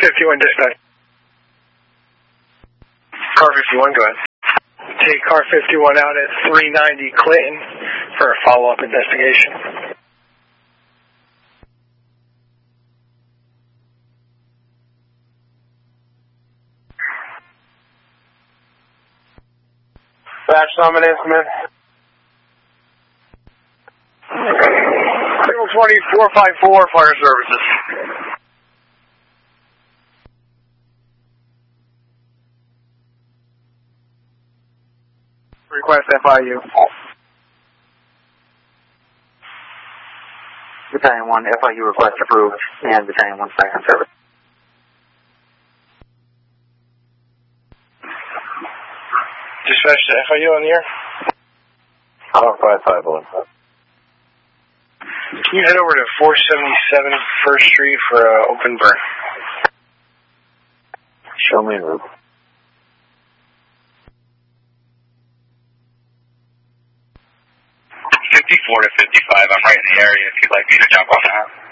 51 dispatch. Car 51, go ahead. Take car 51 out at 390 Clinton for a follow-up investigation. Batch nominate, Smith. Signal 2454, Fire Services. Request FIU. Battalion 1, FIU request approved, and Battalion 1 back on service. Dispatch to FIU on the air. I'll request 5-1. Can you head over to 477 First Street for open burn? Show me a route. 54 to 55, I'm right in the area if you'd like me to jump on that.